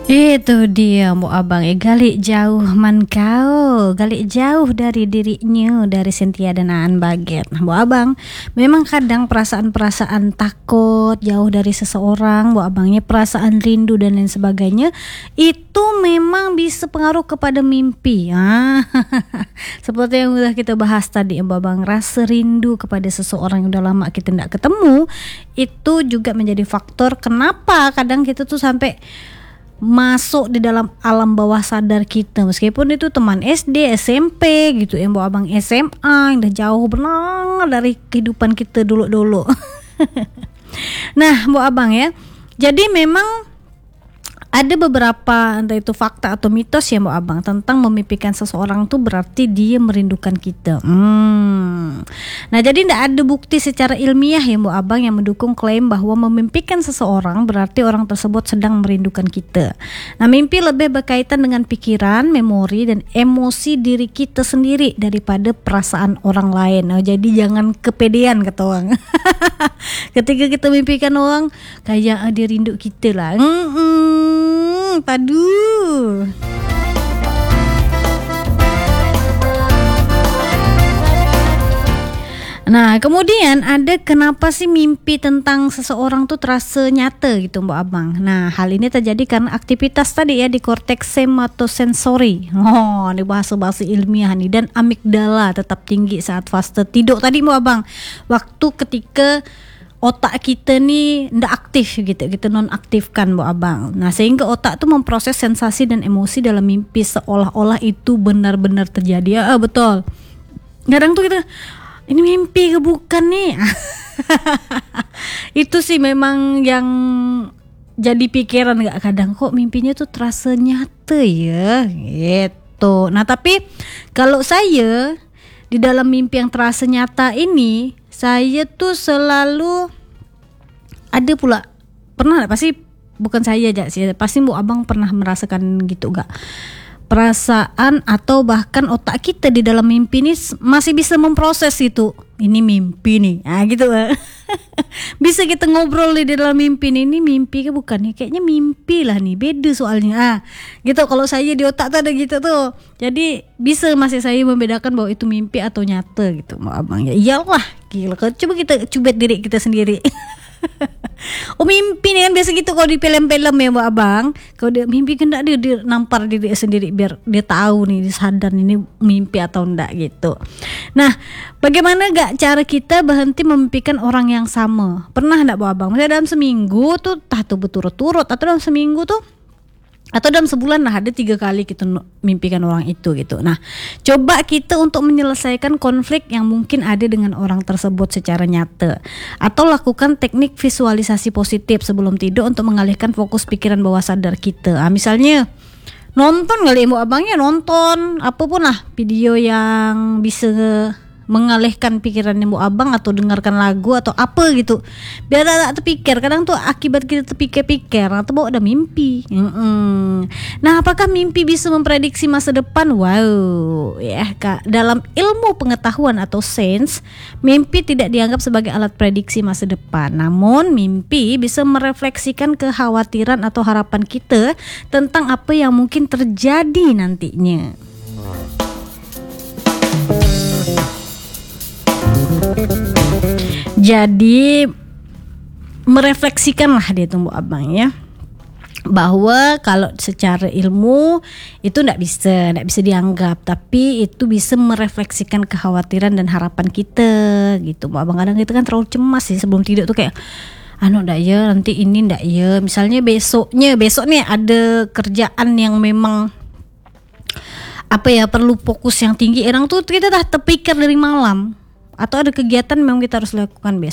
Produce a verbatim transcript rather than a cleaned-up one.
Itu dia Mbok Abang, eh galik jauh man kau, galik jauh dari dirinya, dari Cynthia dan Aan Baget. Nah Mbok Abang, memang kadang perasaan-perasaan takut jauh dari seseorang, Mbok Abangnya perasaan rindu dan lain sebagainya, itu memang bisa pengaruh kepada mimpi. Ah, seperti yang sudah kita bahas tadi Mbok Abang, rasa rindu kepada seseorang yang udah lama kita tidak ketemu, itu juga menjadi faktor kenapa kadang kita tuh sampai masuk di dalam alam bawah sadar kita, meskipun itu teman S D, S M P gitu ya Mbok Abang, S M A yang udah jauh benar dari kehidupan kita dulu-dulu. Nah Mbok Abang ya, jadi memang ada beberapa entah itu fakta atau mitos ya Mbok Abang tentang memimpikan seseorang tuh berarti dia merindukan kita. Hmm. Nah jadi tidak ada bukti secara ilmiah ya Mbok Abang yang mendukung klaim bahwa memimpikan seseorang berarti orang tersebut sedang merindukan kita. Nah mimpi lebih berkaitan dengan pikiran, memori dan emosi diri kita sendiri daripada perasaan orang lain. Nah, jadi jangan kepedean kata orang. Ketika kita mimpikan orang kayak dia rindu kita lah. Hmm. Hmm, padu. Nah kemudian ada kenapa sih mimpi tentang seseorang tuh terasa nyata gitu Mbok Abang. Nah hal ini terjadi karena aktivitas tadi ya di korteks sematosensori. Oh ini bahasa-bahasa ilmiah nih. Dan amigdala tetap tinggi saat fase tidur tadi Mbok Abang. Waktu ketika otak kita nih ndak aktif gitu, kita nonaktifkan Mbok Abang. Nah sehingga otak tuh memproses sensasi dan emosi dalam mimpi seolah-olah itu benar-benar terjadi. Ya ah, betul. Kadang tuh kita ini mimpi ke bukan nih. Itu sih memang yang jadi pikiran nggak, kadang kok mimpinya tuh terasa nyata ya gitu. Nah tapi kalau saya di dalam mimpi yang terasa nyata ini, saya tuh selalu ada pula, pernah gak? Pasti bukan saya aja sih, pasti Mbok Abang pernah merasakan gitu gak? Perasaan atau bahkan otak kita di dalam mimpi ini masih bisa memproses itu, ini mimpi nih, nah gitu. Bisa kita ngobrol di dalam mimpi nih, ini mimpi ke bukan nih, kayaknya mimpi lah nih, beda soalnya, ah gitu. Kalau saya di otak tuh ada gitu tuh, jadi bisa masih saya membedakan bahwa itu mimpi atau nyata gitu Mbok Abang ya. Iyalah gila, coba kita cubit diri kita sendiri. Oh mimpi nih kan biasa gitu kalau di film-film ya Mbak Abang, kalau dia mimpi kan dia, dia nampar diri sendiri biar dia tahu nih, dia sadar ini mimpi atau enggak gitu. Nah bagaimana gak cara kita berhenti memimpikan orang yang sama? Pernah enggak Mbak Abang, misalnya dalam seminggu tuh tah tuh berturut-turut, atau dalam seminggu tuh atau dalam sebulan lah ada tiga kali kita mimpikan orang itu gitu. Nah coba kita untuk menyelesaikan konflik yang mungkin ada dengan orang tersebut secara nyata, atau lakukan teknik visualisasi positif sebelum tidur untuk mengalihkan fokus pikiran bawah sadar kita. Nah, misalnya nonton kali Mbok Abangnya, nonton apapun lah video yang bisa mengalihkan pikirannya Mbok Abang, atau dengarkan lagu atau apa gitu biar tak terpikir. Kadang tuh akibat kita terpikir-pikir atau bawa ada mimpi. Mm-mm. Nah apakah mimpi bisa memprediksi masa depan? Wow ya Kak, dalam ilmu pengetahuan atau sains, mimpi tidak dianggap sebagai alat prediksi masa depan, namun mimpi bisa merefleksikan kekhawatiran atau harapan kita tentang apa yang mungkin terjadi nantinya. Jadi merefleksikan lah dia tuh Mbok Abang ya, bahwa kalau secara ilmu itu tidak bisa, tidak bisa dianggap, tapi itu bisa merefleksikan kekhawatiran dan harapan kita gitu Mbok Abang. Kadang kita kan terlalu cemas sih sebelum tidur tuh, kayak anu ndak ya nanti ini ndak ya, misalnya besoknya besok nih ada kerjaan yang memang apa ya perlu fokus yang tinggi, orang tuh kita dah terpikir dari malam, atau ada kegiatan memang kita harus lakukan besok.